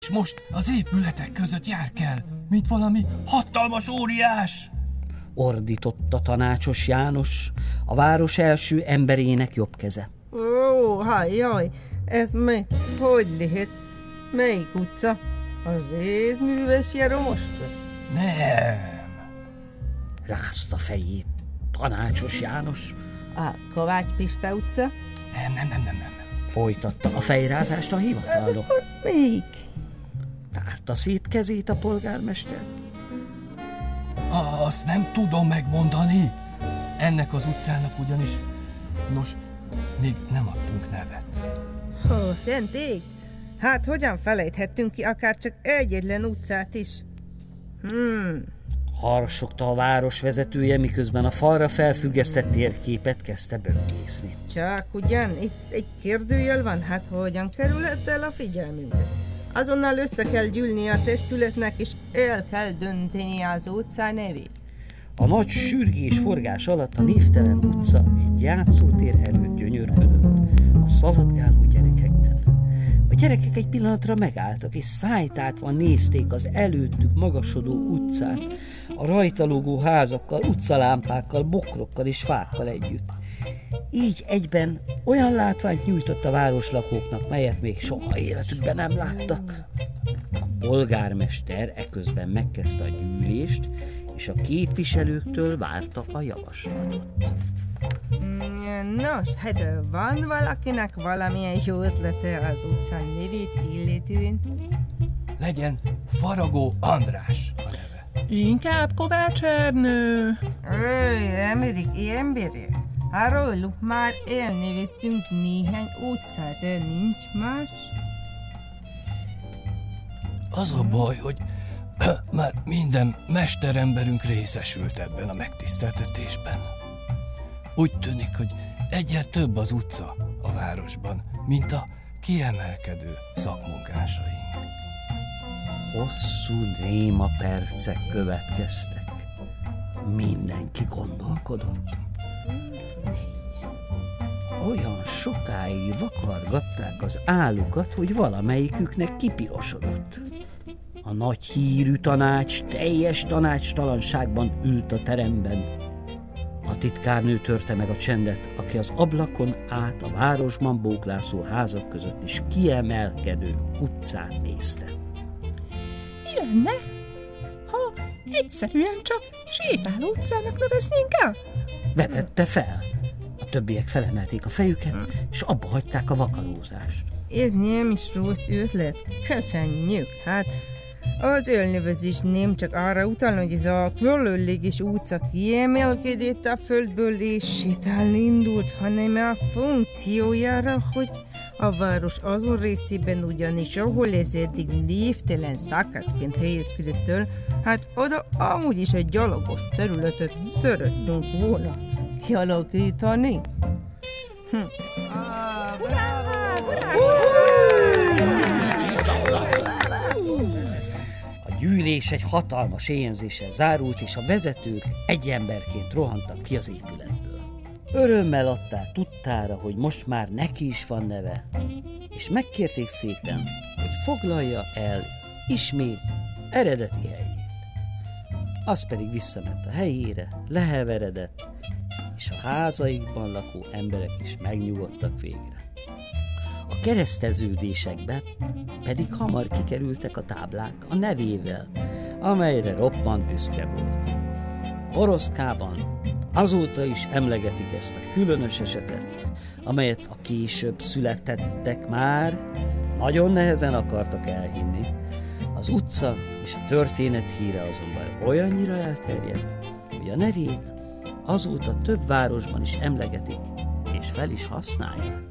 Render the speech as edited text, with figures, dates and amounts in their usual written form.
És most az épületek között járkál, mint valami hatalmas óriás. Ordított a Tanácsos János, a város első emberének jobb keze. Ó, jaj, ez mi? Hogy lehet? Melyik utca? Az Rézműves Jeromos köz? Nem. Rázta fejét Tanácsos János. A Kovács Pista utca? Nem. Folytatta a fejrázást a hivatalnok. Akkor melyik? Tárta szét kezét a polgármester. Azt nem tudom megmondani. Ennek az utcának ugyanis, nos, még nem adtunk nevet. Ó, szent ég! Hát hogyan felejthettünk ki akár csak egyetlen utcát is? Harsogta a város vezetője, miközben a falra felfüggesztett térképet kezdte böngészni. Csak ugyan, itt egy kérdőjel van, hát hogyan kerülhet el a figyelmünket? Azonnal össze kell gyűlni a testületnek, és el kell dönteni az utca nevét. A nagy sürgés forgás alatt a névtelen utca egy játszótér előtt gyönyörködött a szaladgáló gyerekekben. A gyerekek egy pillanatra megálltak, és szájtátva nézték az előttük magasodó utcát, a rajta lógó házakkal, utcalámpákkal, bokrokkal és fákkal együtt. Így egyben olyan látványt nyújtott a városlakóknak, melyet még soha életükben nem láttak. A polgármester eközben megkezdte a gyűlést, és a képviselőktől várta a javaslatot. Nos, hát van valakinek valamilyen jó ötlete az utca nevét illetően? Legyen Faragó András a neve. Inkább Kovács Ernő. Emberi. Róluk már elneveztünk néhány utcát, de nincs más? Az a baj, hogy már minden mesteremberünk részesült ebben a megtiszteltetésben. Úgy tűnik, hogy egyre több az utca a városban, mint a kiemelkedő szakmunkásaink. Hosszú néma percek következtek. Mindenki gondolkodott. Olyan sokáig vakargatták az állukat, hogy valamelyiküknek kipirosodott. A nagy hírű tanács teljes tanácstalanságban ült a teremben. A titkárnő törte meg a csendet, aki az ablakon át a városban bóklászó házak között is kiemelkedő utcát nézte. Lenne, ha egyszerűen csak sétáló utcának neveznénk el? Vetette fel. A többiek felemelték a fejüket, és abba hagyták a vakarózást. Ez nem is rossz ötlet. Köszönjük, hát az elnevezés nem csak arra utal, hogy ez a különleges utca kiemelkedett a földből és sétálni indult, hanem a funkciójára, hogy a város azon részében ugyanis, ahol ez eddig névtelen szakaszként helyezkedett el, hát oda amúgy is egy gyalogos területet szeretnünk volna kialakítani. A gyűlés egy hatalmas éjjenzéssel zárult, és a vezetők egy emberként rohantak ki az épületből. Örömmel adták tudtára, hogy most már neki is van neve, és megkérték szépen, hogy foglalja el ismét eredeti helyét. Az pedig visszament a helyére, leheveredett, és a házaikban lakó emberek is megnyugodtak végre. A kereszteződésekbe pedig hamar kikerültek a táblák a nevével, amelyre roppant büszke volt. Oroszkában azóta is emlegetik ezt a különös esetet, amelyet a később születtettek már nagyon nehezen akartak elhinni. Az utca és a történet híre azonban olyannyira elterjedt, hogy a nevét azóta több városban is emlegetik és fel is használják.